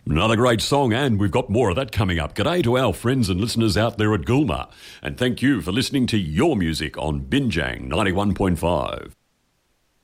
Another great song, and we've got more of that coming up. G'day to our friends and listeners out there at Gulma, and thank you for listening to your music on Binjang 91.5.